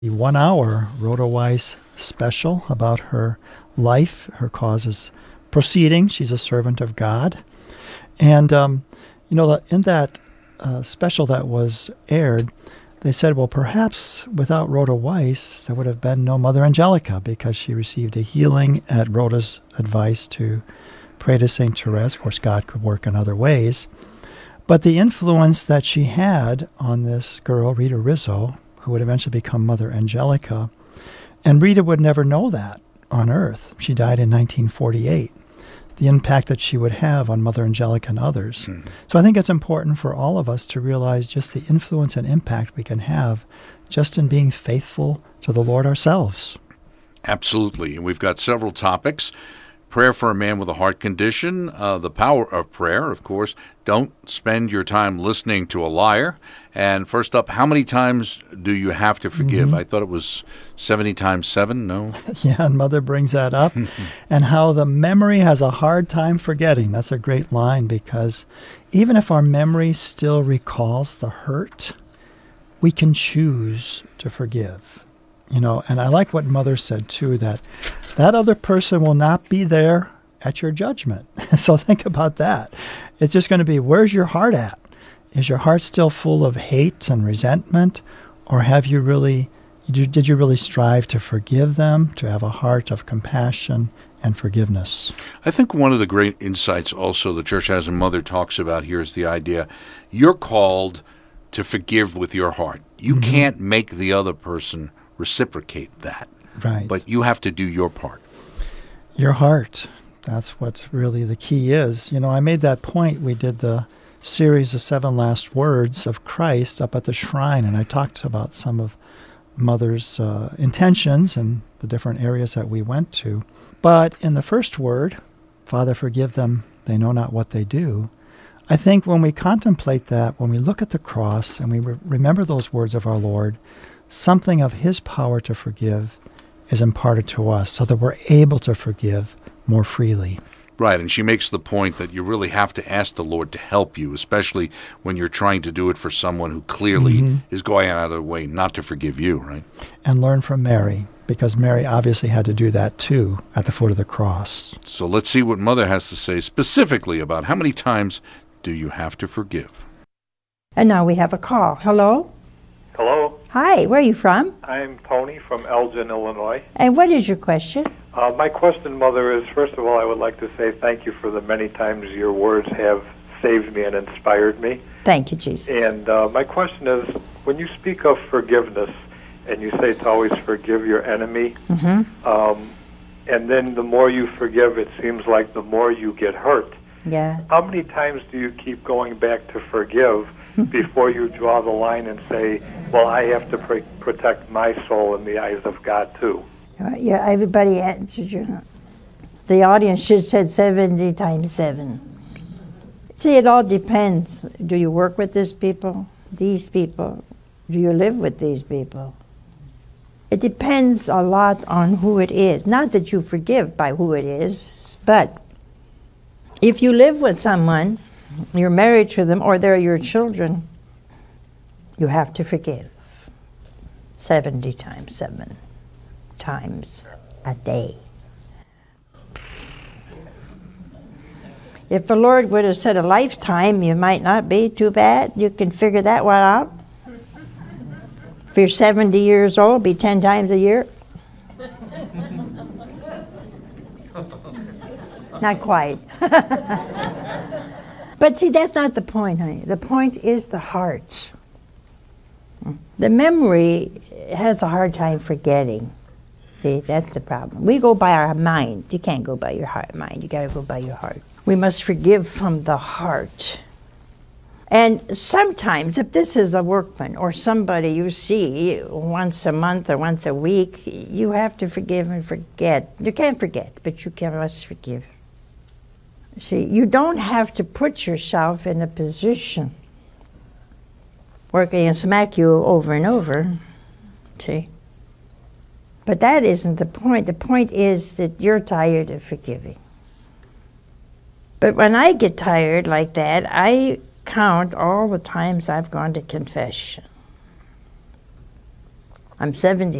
The 1 hour Rhoda Weiss special about her life, her causes proceeding. She's a servant of God. And, in that special that was aired, they said, well, perhaps without Rhoda Weiss, there would have been no Mother Angelica, because she received a healing at Rhoda's advice to pray to St. Therese. Of course, God could work in other ways. But the influence that she had on this girl, Rita Rizzo, who would eventually become Mother Angelica, and Rita would never know that on Earth. She died in 1948. The impact that she would have on Mother Angelica and others. So I think it's important for all of us to realize just the influence and impact we can have just in being faithful to the Lord ourselves. Absolutely. And we've got several topics. Prayer for a man with a heart condition, the power of prayer, of course. Don't spend your time listening to a liar. And first up, how many times do you have to forgive? I thought it was 70 times 7, no? Yeah, and Mother brings that up. And how the memory has a hard time forgetting. That's a great line, because even if our memory still recalls the hurt, we can choose to forgive. And I like what Mother said, too, that other person will not be there at your judgment. So think about that. It's just going to be, where's your heart at? Is your heart still full of hate and resentment? Or did you really strive to forgive them, to have a heart of compassion and forgiveness? I think one of the great insights also the Church as a Mother talks about here is the idea you're called to forgive with your heart. You can't make the other person reciprocate that. Right. But you have to do your part. Your heart. That's what really the key is. I made that point. We did the series, The 7 Last Words of Christ, up at the shrine, and I talked about some of Mother's intentions and the different areas that we went to. But in the first word, Father, forgive them, they know not what they do, I think when we contemplate that, when we look at the cross and we remember those words of our Lord, something of his power to forgive is imparted to us so that we're able to forgive more freely. Right, and she makes the point that you really have to ask the Lord to help you, especially when you're trying to do it for someone who clearly is going out of their way not to forgive you, right? And learn from Mary, because Mary obviously had to do that too at the foot of the cross. So let's see what Mother has to say specifically about how many times do you have to forgive. And now we have a call. Hello? Hello, Hi, where are you from? I'm Tony from Elgin, Illinois. And what is your question? My question, Mother, is first of all, I would like to say thank you for the many times your words have saved me and inspired me. Thank you, Jesus. And my question is, when you speak of forgiveness and you say to always forgive your enemy, and then the more you forgive, it seems like the more you get hurt. Yeah. How many times do you keep going back to forgive before you draw the line and say, well, I have to protect my soul in the eyes of God too? Yeah, everybody answered you. The audience should have said 70 times 7. See, it all depends. Do you work with these people? These people? Do you live with these people? It depends a lot on who it is. Not that you forgive by who it is, but if you live with someone, you're married to them, or they're your children, you have to forgive 70 times 7 times a day. If the Lord would have said a lifetime, you might not be too bad. You can figure that one out. If you're 70 years old, be 10 times a year. Not quite. But see, that's not the point, honey. The point is the heart. The memory has a hard time forgetting. See, that's the problem. We go by our mind. You can't go by your heart, mind. You got to go by your heart. We must forgive from the heart. And sometimes, if this is a workman or somebody you see once a month or once a week, you have to forgive and forget. You can't forget, but you must forgive. See, you don't have to put yourself in a position where it can smack you over and over. See? But that isn't the point. The point is that you're tired of forgiving. But when I get tired like that, I count all the times I've gone to confession. I'm 70